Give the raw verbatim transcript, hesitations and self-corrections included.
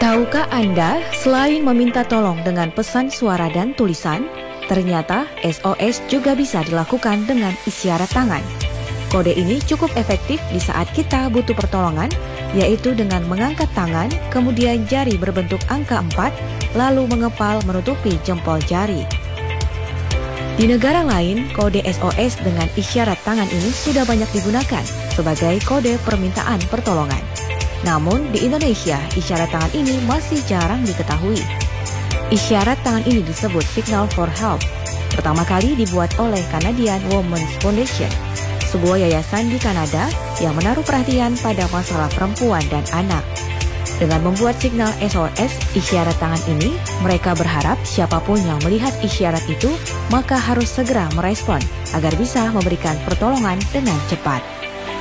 Tahukah Anda, selain meminta tolong dengan pesan suara dan tulisan, ternyata S O S juga bisa dilakukan dengan isyarat tangan. Kode ini cukup efektif di saat kita butuh pertolongan, yaitu dengan mengangkat tangan, kemudian jari berbentuk angka empat, lalu mengepal menutupi jempol jari. Di negara lain, kode S O S dengan isyarat tangan ini sudah banyak digunakan sebagai kode permintaan pertolongan. Namun, di Indonesia, isyarat tangan ini masih jarang diketahui. Isyarat tangan ini disebut Signal for Help. Pertama kali dibuat oleh Canadian Women's Foundation, sebuah yayasan di Kanada yang menaruh perhatian pada masalah perempuan dan anak. Dengan membuat signal S O S isyarat tangan ini, mereka berharap siapapun yang melihat isyarat itu, maka harus segera merespon agar bisa memberikan pertolongan dengan cepat.